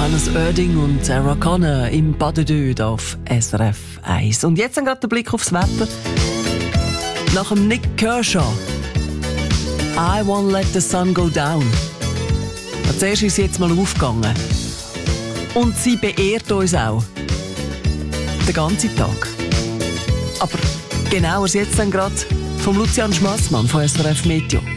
Hannes Oerding und Sarah Connor im Pas de Deux auf SRF 1. Und jetzt gerade der Blick aufs Wetter. Nach dem Nick Kershaw. I won't let the sun go down. Zuerst ist sie jetzt mal aufgegangen. Und sie beehrt uns auch. Den ganzen Tag. Aber genauer jetzt dann gerade vom Lucian Schmassmann von SRF Meteo.